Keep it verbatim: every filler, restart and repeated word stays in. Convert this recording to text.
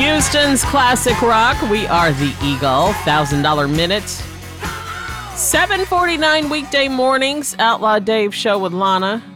Houston's classic rock. We are the Eagle. one thousand dollars Minute. seven forty-nine weekday mornings. Outlaw Dave show with Lana.